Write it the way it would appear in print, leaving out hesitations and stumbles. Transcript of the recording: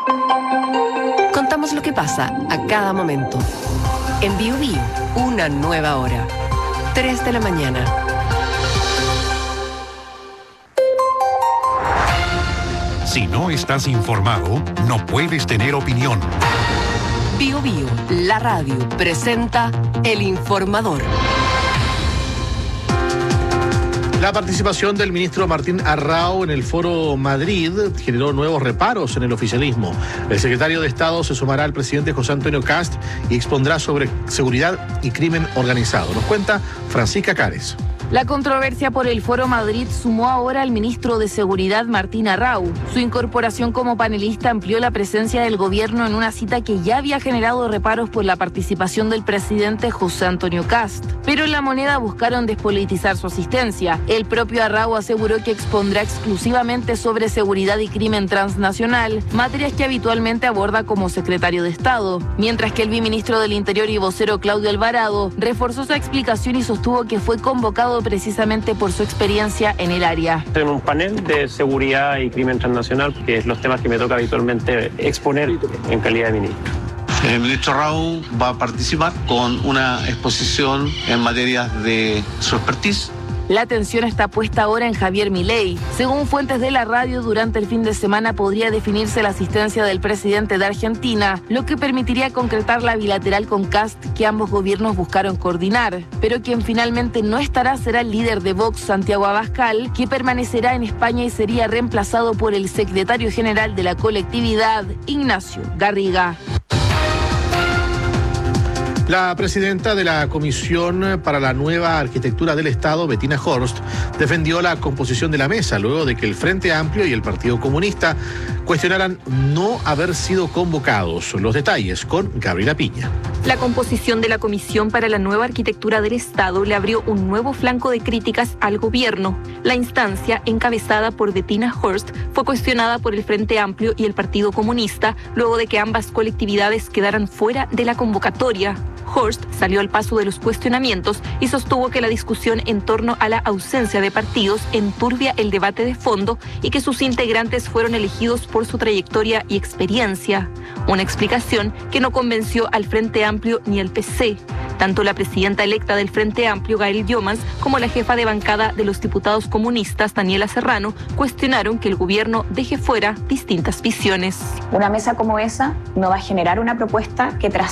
Contamos lo que pasa a cada momento. En Bio Bio, una nueva hora. 3 de la mañana. Si no estás informado, no puedes tener opinión. Bio Bio, la radio, presenta El Informador. La participación del ministro Martín Arrau en el Foro Madrid generó nuevos reparos en el oficialismo. El secretario de Estado se sumará al presidente José Antonio Kast y expondrá sobre seguridad y crimen organizado. Nos cuenta Francisca Cárez. La controversia por el Foro Madrid sumó ahora al ministro de Seguridad Martín Arrau. Su incorporación como panelista amplió la presencia del gobierno en una cita que ya había generado reparos por la participación del presidente José Antonio Kast. Pero en La Moneda buscaron despolitizar su asistencia. El propio Arrau aseguró que expondrá exclusivamente sobre seguridad y crimen transnacional, materias que habitualmente aborda como secretario de Estado. Mientras que el viceministro del Interior y vocero Claudio Alvarado reforzó su explicación y sostuvo que fue convocado precisamente por su experiencia en el área. En un panel de seguridad y crimen transnacional, que es los temas que me toca habitualmente exponer en calidad de ministro. El ministro Arrau va a participar con una exposición en materias de su expertise. La atención está puesta ahora en Javier Milei. Según fuentes de la radio, durante el fin de semana podría definirse la asistencia del presidente de Argentina, lo que permitiría concretar la bilateral con Kast que ambos gobiernos buscaron coordinar. Pero quien finalmente no estará será el líder de Vox, Santiago Abascal, que permanecerá en España y sería reemplazado por el secretario general de la colectividad, Ignacio Garriga. La presidenta de la Comisión para la Nueva Arquitectura del Estado, Bettina Horst, defendió la composición de la mesa luego de que el Frente Amplio y el Partido Comunista cuestionaran no haber sido convocados. Los detalles con Gabriela Piña. La composición de la Comisión para la Nueva Arquitectura del Estado le abrió un nuevo flanco de críticas al gobierno. La instancia, encabezada por Bettina Horst, fue cuestionada por el Frente Amplio y el Partido Comunista luego de que ambas colectividades quedaran fuera de la convocatoria. Horst salió al paso de los cuestionamientos y sostuvo que la discusión en torno a la ausencia de partidos enturbia el debate de fondo y que sus integrantes fueron elegidos por su trayectoria y experiencia. Una explicación que no convenció al Frente Amplio ni al PC. Tanto la presidenta electa del Frente Amplio, Gael Llomans, como la jefa de bancada de los diputados comunistas, Daniela Serrano, cuestionaron que el gobierno deje fuera distintas visiones. Una mesa como esa no va a generar una propuesta que